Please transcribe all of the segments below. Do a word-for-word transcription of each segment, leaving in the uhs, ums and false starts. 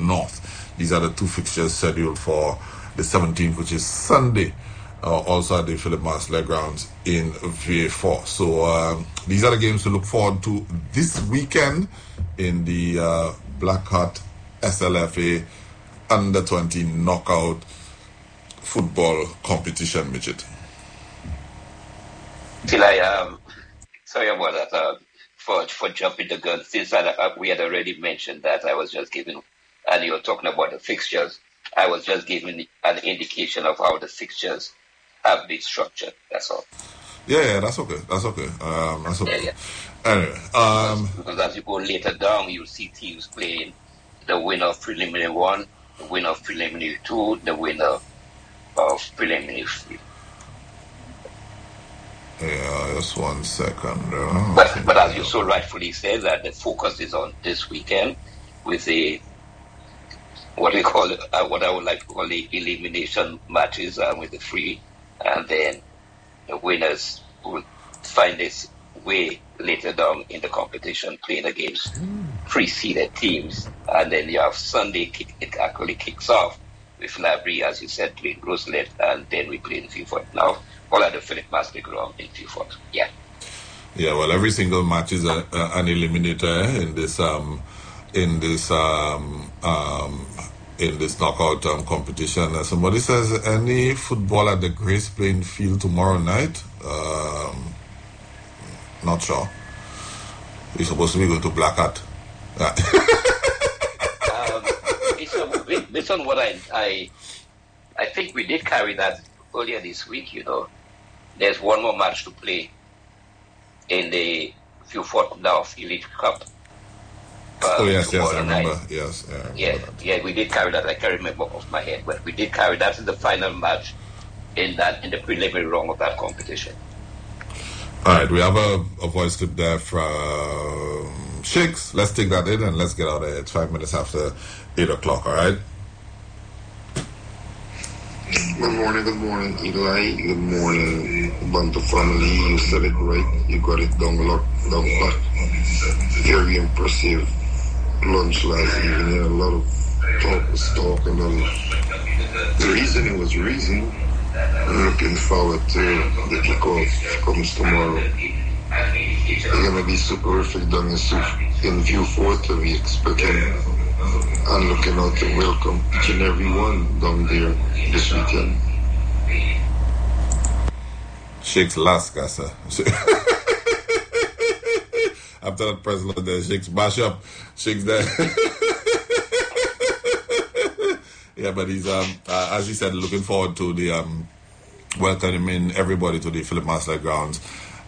North. These are the two fixtures scheduled for the seventeenth, which is Sunday. Uh, also at the Philip Marsler grounds in V A four. So uh, these are the games to look forward to this weekend in the uh, Blackheart S L F A under twenty knockout football competition, Midget. Till I um sorry about that uh, for for jumping the gun. Since I, uh, we had already mentioned that, I was just giving, and you were talking about the fixtures. I was just giving an indication of how the fixtures have been structured. That's all. Yeah, yeah, that's okay. That's okay. Um, that's okay. Yeah, yeah. Anyway, um, because, because as you go later down, you'll see teams playing the winner of preliminary one, the winner of preliminary two, the winner of preliminary three. Yeah, just one second. Uh, but but as you so rightfully said, that the focus is on this weekend with a what we call uh, what I would like to call the elimination matches uh, with the three, and then the winners will find this way later down in the competition playing against three-seeded teams, and then you have Sunday. Kick, it actually kicks off with Library, as you said, playing Roselet, and then we play in Vieux-Fort. Now, all at the Philip Marsler ground in Vieux-Fort. Yeah. Yeah. Well, every single match is a, a, an eliminator in this um in this um um in this knockout um, competition. Uh, somebody says any football at the Grace Plain Field tomorrow night. Um, not sure. We're supposed to be going to Blackheart. Yeah. um, it's a, based on what I, I I think we did carry that earlier this week. You know, there's one more match to play in the Vieux-Fort North Elite Cup. Uh, oh yes, yes, I remember. Night. Yes, yeah, I remember yeah, that. yeah. We did carry that. I can't remember off my head, but we did carry that in the final match in that in the preliminary round of that competition. All right, we have a, a voice clip there from Shakes. Let's take that in and let's get out of here. It's five minutes after eight o'clock. All right. Good morning, good morning, Eli. Good morning, Bantu family. You said it right. You got it down lock, down pat. Very impressive lunch last evening. A lot of talk was talk, and the reasoning was reason. I'm looking forward to the kickoff comes tomorrow. It's gonna be superific down in, in Vieux-Fort. We expecting and looking out to welcome each and every one down there this weekend. Shakes Laska, sir. After that president there, Shakes bash up. Shakes there. Yeah, but he's um uh, as he said, looking forward to the um welcoming everybody to the Philip Marsler grounds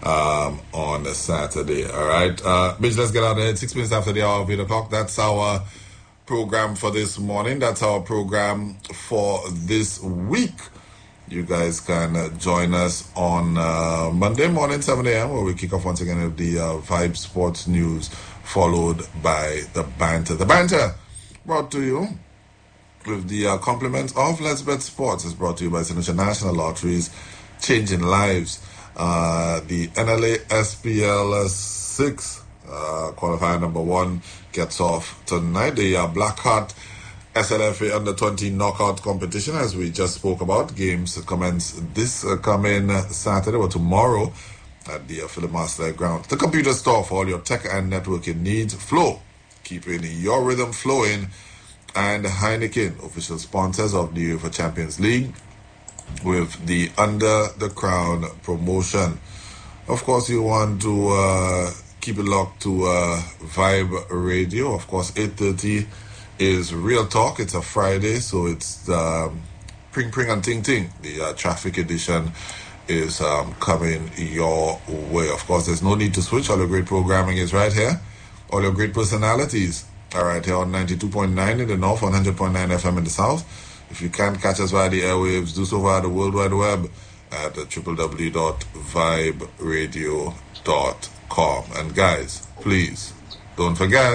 um on a Saturday. All right, uh, bitch, let's get out of here. Six minutes after the hour of eight o'clock. That's our program for this morning. That's our program for this week. You guys can uh, join us on uh, Monday morning, seven a.m., where we kick off once again with the uh, Vibe Sports News, followed by the banter. The banter brought to you with the uh, compliments of Let's Bet Sports. Is brought to you by Signature National Lotteries, changing lives. Uh, the N L A S P L six uh, qualifier number one gets off tonight. The uh, Blackheart S L F A under twenty knockout competition, as we just spoke about. Games commence this uh, coming Saturday or tomorrow at the uh, Philip Marsler ground. The computer store for all your tech and networking needs. Flow, keeping your rhythm flowing. And Heineken, official sponsors of the UEFA Champions League, with the Under the Crown promotion. Of course, you want to uh, keep it locked to uh, Vibe Radio. Of course, eight thirty is Real Talk. It's a Friday, so it's um, Pring Pring and Ting Ting. The uh, traffic edition is um, coming your way. Of course, there's no need to switch. All your great programming is right here. All your great personalities are right here on ninety-two point nine in the north, one hundred point nine F M in the south. If you can't catch us via the airwaves, do so via the World Wide Web at w w w dot vibe radio dot com. And guys, please, don't forget,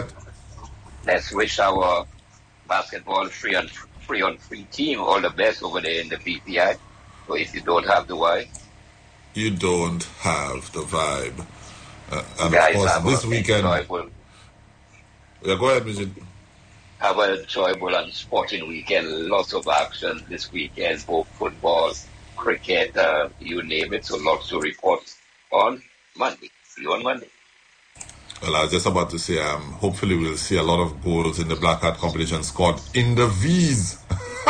let's wish our basketball free on free on free team all the best over there in the B P I. So if you don't have the Y, you don't have the vibe. Uh, and guys, of course, have this a weekend. enjoyable. Yeah, go ahead, Mister have an enjoyable and sporting weekend. Lots of action this weekend, both football, cricket, uh, you name it. So lots to report on Monday. See you on Monday. Well, I was just about to say, um, hopefully we'll see a lot of goals in the Black Hat competition scored in the V's.